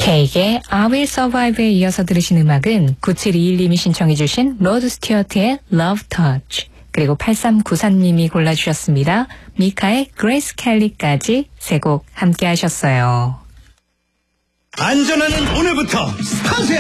케이크의 I Will Survive에 이어서 들으신 음악은 9721님이 신청해 주신 로드 스튜어트의 Love Touch, 그리고 8394님이 골라주셨습니다. 미카의 그레이스 켈리까지 세 곡 함께 하셨어요. 안전하는 오늘부터 스타트!